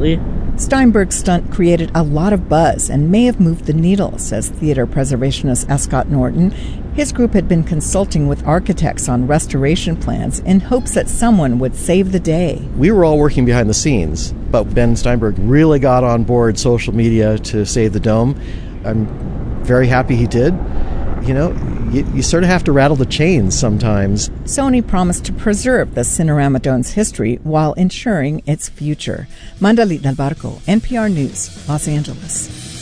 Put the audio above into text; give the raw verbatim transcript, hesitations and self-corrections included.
immediately. Steinberg's stunt created a lot of buzz and may have moved the needle, says theater preservationist Escott Norton. His group had been consulting with architects on restoration plans in hopes that someone would save the day. We were all working behind the scenes, but Ben Steinberg really got on board social media to save the dome. I'm very happy he did. You know, you, you sort of have to rattle the chains sometimes. Sony promised to preserve the Cinerama Dome's history while ensuring its future. Mandalit Del Barco, N P R News, Los Angeles.